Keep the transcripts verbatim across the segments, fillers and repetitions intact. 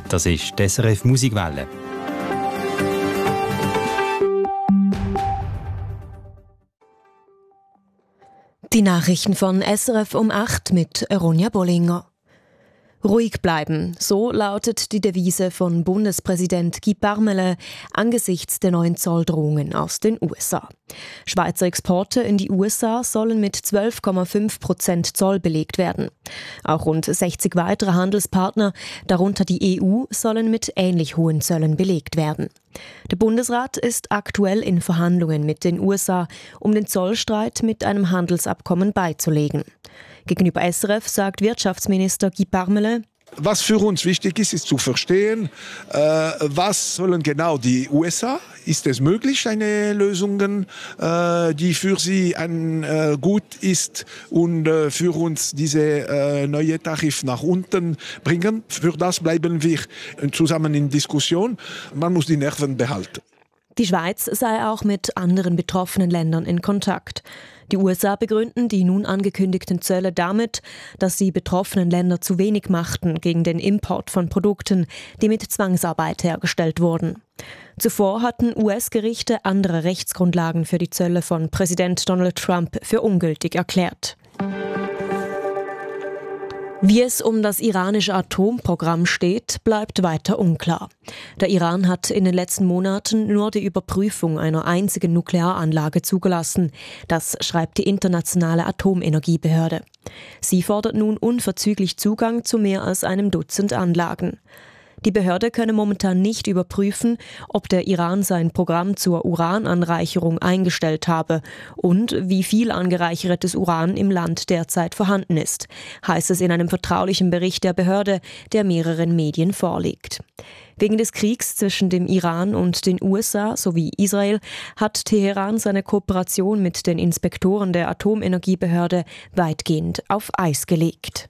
Das ist die S R F Musikwelle. Die Nachrichten von S R F um acht mit Ronja Bollinger. Ruhig bleiben, so lautet die Devise von Bundespräsident Guy Parmelin angesichts der neuen Zolldrohungen aus den U S A. Schweizer Exporte in die U S A sollen mit zwölf Komma fünf Prozent Zoll belegt werden. Auch rund sechzig weitere Handelspartner, darunter die E U, sollen mit ähnlich hohen Zöllen belegt werden. Der Bundesrat ist aktuell in Verhandlungen mit den U S A, um den Zollstreit mit einem Handelsabkommen beizulegen. Gegenüber S R F sagt Wirtschaftsminister Guy Parmelin: Was für uns wichtig ist, ist zu verstehen, äh, was wollen genau die U S A? Ist es möglich, eine Lösung, äh, die für sie ein, äh, gut ist und äh, für uns diese äh, neue Tarif nach unten bringen? Für das bleiben wir zusammen in Diskussion. Man muss die Nerven behalten. Die Schweiz sei auch mit anderen betroffenen Ländern in Kontakt. Die U S A begründen die nun angekündigten Zölle damit, dass die betroffenen Länder zu wenig machten gegen den Import von Produkten, die mit Zwangsarbeit hergestellt wurden. Zuvor hatten U S-Gerichte andere Rechtsgrundlagen für die Zölle von Präsident Donald Trump für ungültig erklärt. Wie es um das iranische Atomprogramm steht, bleibt weiter unklar. Der Iran hat in den letzten Monaten nur die Überprüfung einer einzigen Nuklearanlage zugelassen. Das schreibt die Internationale Atomenergiebehörde. Sie fordert nun unverzüglich Zugang zu mehr als einem Dutzend Anlagen. Die Behörde könne momentan nicht überprüfen, ob der Iran sein Programm zur Urananreicherung eingestellt habe und wie viel angereichertes Uran im Land derzeit vorhanden ist, heißt es in einem vertraulichen Bericht der Behörde, der mehreren Medien vorliegt. Wegen des Kriegs zwischen dem Iran und den U S A sowie Israel hat Teheran seine Kooperation mit den Inspektoren der Atomenergiebehörde weitgehend auf Eis gelegt.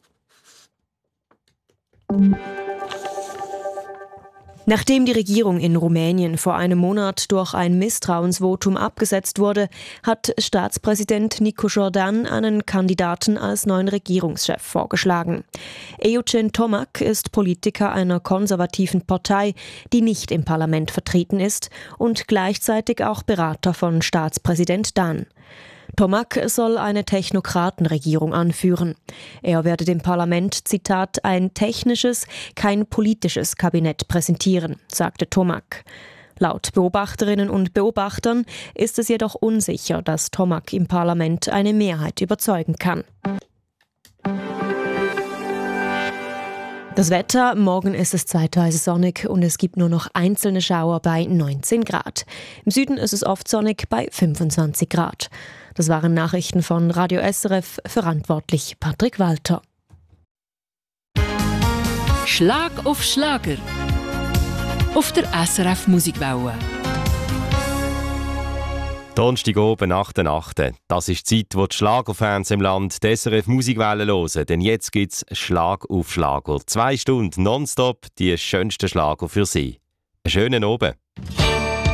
Nachdem die Regierung in Rumänien vor einem Monat durch ein Misstrauensvotum abgesetzt wurde, hat Staatspräsident Nicu Jordan einen Kandidaten als neuen Regierungschef vorgeschlagen. Eugen Tomac ist Politiker einer konservativen Partei, die nicht im Parlament vertreten ist und gleichzeitig auch Berater von Staatspräsident Dan. Tomac soll eine Technokratenregierung anführen. Er werde dem Parlament, Zitat, ein technisches, kein politisches Kabinett präsentieren, sagte Tomac. Laut Beobachterinnen und Beobachtern ist es jedoch unsicher, dass Tomac im Parlament eine Mehrheit überzeugen kann. Das Wetter: Morgen ist es zeitweise sonnig und es gibt nur noch einzelne Schauer bei neunzehn Grad. Im Süden ist es oft sonnig bei fünfundzwanzig Grad. Das waren Nachrichten von Radio S R F, verantwortlich Patrick Walter. Schlag auf Schlager auf der S R F Musikwelle. Donnerstag oben, achter achter Das ist die Zeit, wo die Schlagerfans im Land die S R F Musikwelle hören. Denn jetzt gibt es Schlag auf Schlager. Zwei Stunden nonstop die schönsten Schlager für Sie. Einen schönen Abend.